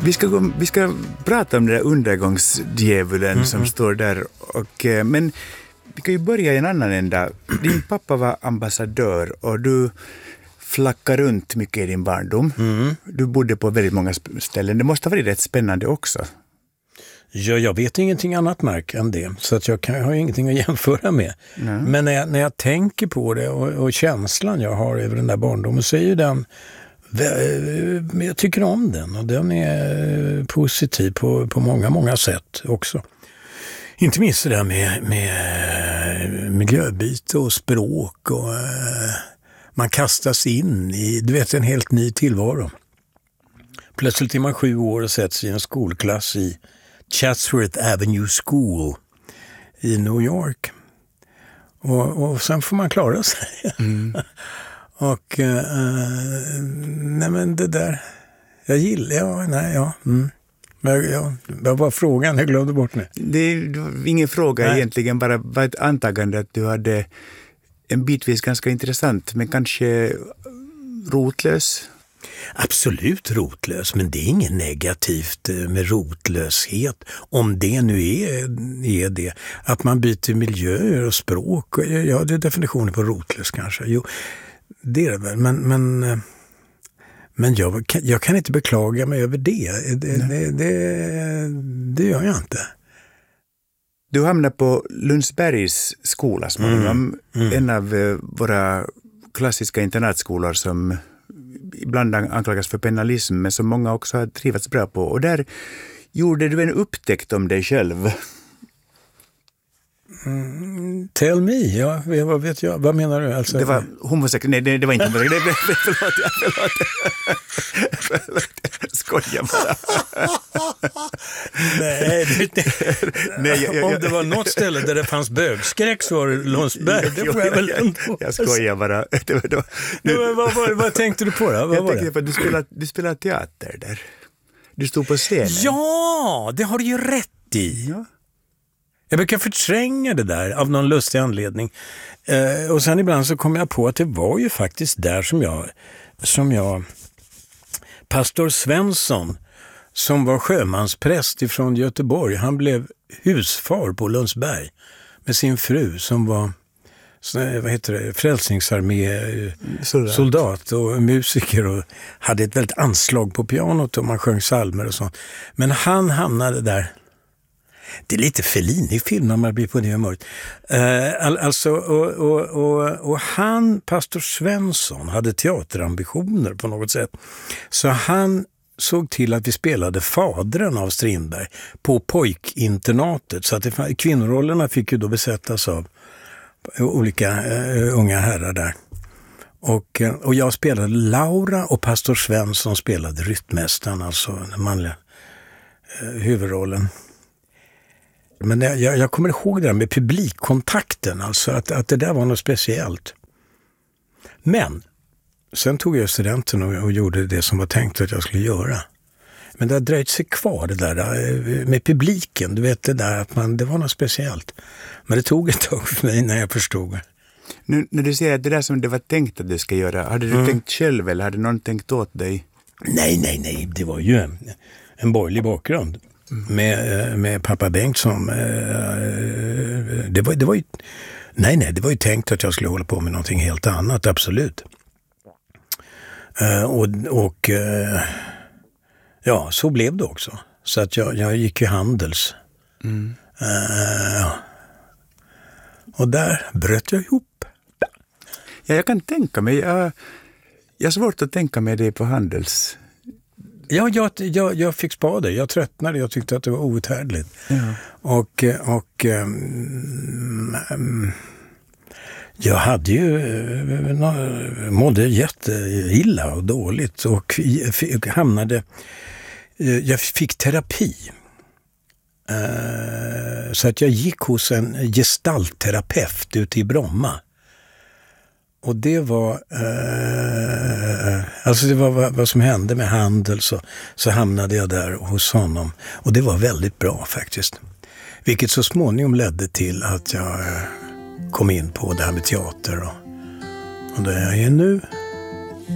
Vi ska prata om den där undergångsdjävulen som står där. Men vi kan ju börja i en annan ända. Din pappa var ambassadör och du flackar runt mycket i din barndom. Du bodde på väldigt många ställen. Det måste ha varit rätt spännande också. Ja, jag vet ingenting annat märk än det. Så att jag har ingenting att jämföra med. Men när jag tänker på det och känslan jag har över den där barndomen så är ju den... Jag tycker om den och den är positiv på många sätt också. Inte minst det där med miljöbyte och språk och man kastas in i, du vet, en helt ny tillvaro. Plötsligt är man 7 år och sätts i en skolklass i Chatsworth Avenue School i New York. Och sen får man klara sig. Och nej men det där jag gillar, vad var frågan? Jag glömde bort nu. Det var ingen fråga egentligen, bara ett antagande att du hade en bitvis ganska intressant, men kanske rotlös. Absolut rotlös, men det är inget negativt med rotlöshet. Om det nu är det. Att man byter miljöer och språk. Ja, det är definitionen på rotlös kanske. Jo, det är det väl. Men jag kan inte beklaga mig över det. Det gör jag inte. Du hamnar på Lundsbergs skola småningom. En av våra klassiska internatskolor som ibland anklagas för penalism, men som många också har trivats bra på. Och där gjorde du en upptäckt om dig själv. Tell me, ja, vad vet jag? Vad menar du? Alltså, det var homosexuell. Nej, det var inte homosexuell. Förlåt. Skojar bara. Nej, om det var något ställe där det fanns bögskräck så var det Lundsberg. Det får jag väl ändå. Jag skojar bara. Vad tänkte du på då? Jag tänkte på att du spelar teater där. Du stod på scenen. Ja, det har du ju rätt i. Ja. Jag brukar förtränga det där av någon lustig anledning. Och sen ibland så kom jag på att det var ju faktiskt där som jag pastor Svensson, som var sjömanspräst ifrån Göteborg, han blev husfar på Lundsberg med sin fru som var frälsningsarmé soldat och musiker och hade ett väldigt anslag på pianot och man sjöng psalmer och sånt. Men han hamnade där. Det är lite Fellini-film när man blir på det humöret. Och han, pastor Svensson, hade teaterambitioner på något sätt. Så han såg till att vi spelade Fadren av Strindberg på pojkinternatet. Så att kvinnorollerna fick ju då besättas av olika unga herrar där. Och jag spelade Laura och pastor Svensson spelade rytmästaren, alltså den manliga huvudrollen. Men jag kommer ihåg det där med publikkontakten, alltså att det där var något speciellt. Men sen tog jag studenten och gjorde det som var tänkt att jag skulle göra. Men det har dröjt sig kvar det där med publiken, du vet det där att det var något speciellt. Men det tog ett tag för mig när jag förstod. Nu när du säger att det där som det var tänkt att du ska göra, hade du tänkt själv eller hade någon tänkt åt dig? Nej, det var ju en borgerlig bakgrund. Med pappa Bengtsson. Det var ju det var ju tänkt att jag skulle hålla på med någonting helt annat, absolut. Ja, så blev det också. Så att jag gick ju Handels. Och där bröt jag ihop. Ja, jag kan tänka mig. Jag har svårt att tänka mig det på Handels. Ja, jag fick spader. Jag tröttnade. Jag tyckte att det var outhärdligt. Ja. Och jag hade ju mådde jätteilla och dåligt och jag fick terapi. Så att jag gick hos en gestaltterapeut ute i Bromma. Och det var det var vad som hände med Handel, så hamnade jag där hos honom. Och det var väldigt bra faktiskt. Vilket så småningom ledde till att jag kom in på det här med teater och där jag är nu.